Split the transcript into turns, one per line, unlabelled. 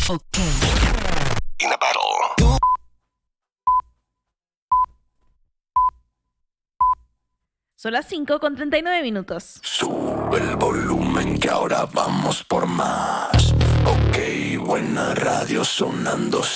Ok.
In a battle.
Son las 5:39.
Sube el volumen que ahora vamos por más. Ok, buena radio sonando